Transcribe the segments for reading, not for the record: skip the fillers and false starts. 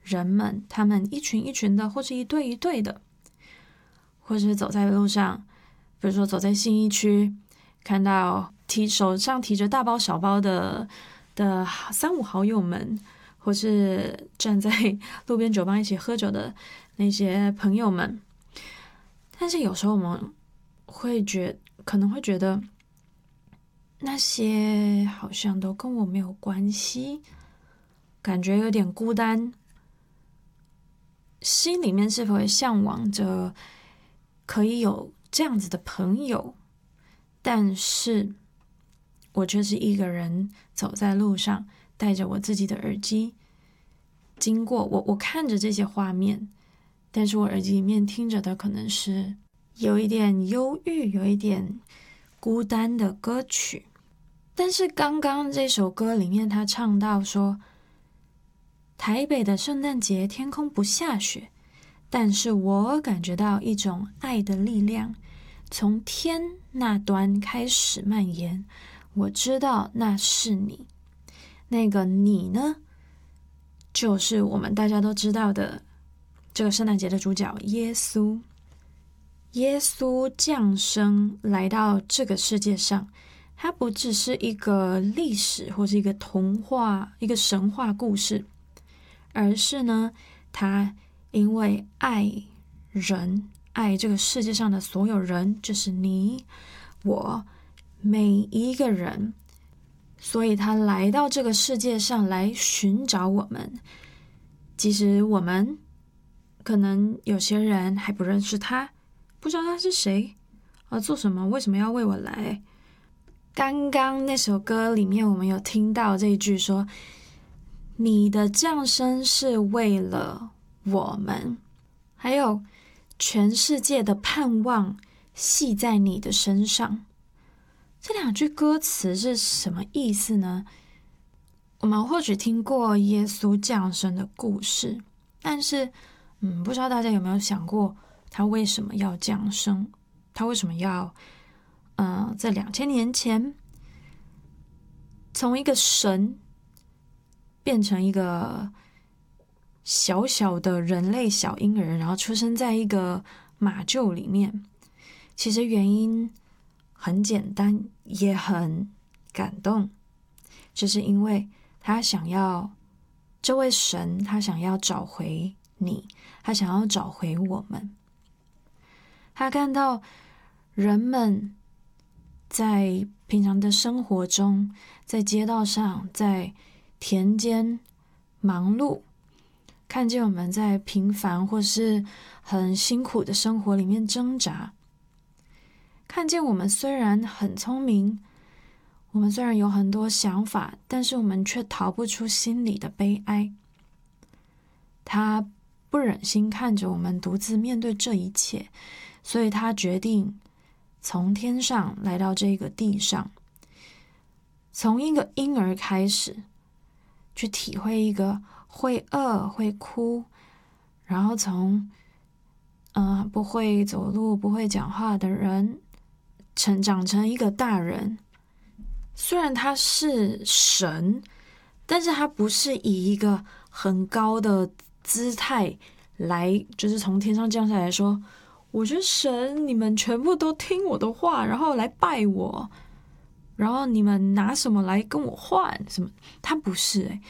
人们，他们一群一群的，或是一对一对的，或是走在路上，比如说走在信义区，看到手上提着大包小包的三五好友们，或是站在路边酒吧一起喝酒的那些朋友们。但是有时候我们可能会觉得那些好像都跟我没有关系，感觉有点孤单，心里面是否会向往着可以有这样子的朋友，但是我却是一个人走在路上，带着我自己的耳机经过，我看着这些画面，但是我耳机里面听着的可能是有一点忧郁，有一点孤单的歌曲。但是刚刚这首歌里面他唱到说，台北的圣诞节天空不下雪，但是我感觉到一种爱的力量从天那端开始蔓延，我知道那是你。那个你呢，就是我们大家都知道的这个圣诞节的主角耶稣。耶稣降生来到这个世界上，它不只是一个历史或是一个童话，一个神话故事，而是呢，他因为爱人，爱这个世界上的所有人，就是你我每一个人，所以他来到这个世界上来寻找我们。即使我们可能有些人还不认识他，不知道他是谁做什么，为什么要为我来。刚刚那首歌里面我们有听到这一句说，你的降生是为了我们，还有全世界的盼望系在你的身上。这两句歌词是什么意思呢？我们或许听过耶稣降生的故事，但是不知道大家有没有想过他为什么要降生，他为什么要在2000年前从一个神变成一个小小的人类小婴儿，然后出生在一个马厩里面。其实原因很简单，也很感动，就是因为他想要，这位神他想要找回你，他想要找回我们。他看到人们在平常的生活中，在街道上，在田间忙碌，看见我们在平凡或是很辛苦的生活里面挣扎，看见我们虽然很聪明，我们虽然有很多想法，但是我们却逃不出心里的悲哀。他不忍心看着我们独自面对这一切，所以他决定从天上来到这个地上，从一个婴儿开始，去体会一个会饿会哭，然后从不会走路不会讲话的人成长成一个大人。虽然他是神，但是他不是以一个很高的姿态来，就是从天上降下来说，我是神，你们全部都听我的话，然后来拜我，然后你们拿什么来跟我换什么。他不是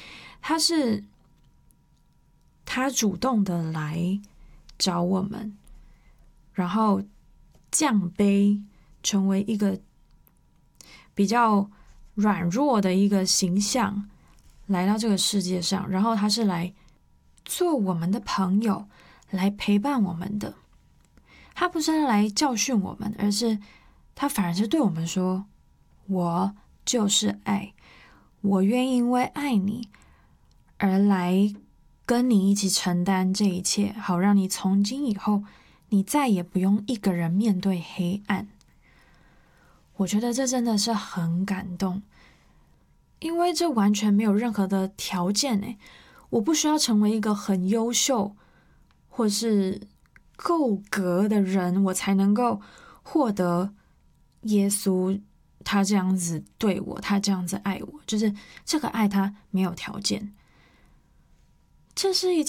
他主动的来找我们，然后降卑成为一个比较软弱的一个形象来到这个世界上，然后他是来做我们的朋友，来陪伴我们的。他不是来教训我们，而是他反而是对我们说，我就是爱，我愿意因为爱你而来跟你一起承担这一切，好让你从今以后你再也不用一个人面对黑暗。我觉得这真的是很感动，因为这完全没有任何的条件我不需要成为一个很优秀或是够格的人，我才能够获得耶稣他这样子对我，他这样子爱我，就是这个爱他没有条件。这是一